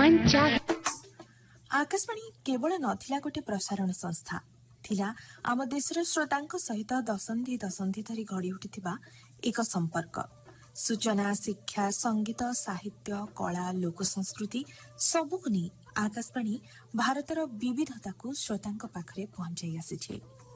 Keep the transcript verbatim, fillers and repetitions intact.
मन चाहे। आकाशवाणी केवल नथिला गोटे प्रसारण संस्था थिला आम देशर श्रोतांक सहित दशंधि दशंधि धरी गढ़ी उठिथिबा एक संपर्क। सूचना, शिक्षा, संगीत, साहित्य, कला, लोक संस्कृति सबुक नहीं आकाशवाणी भारतर विविधता को श्रोतांक पाखरे पहुंचाई आसीछे।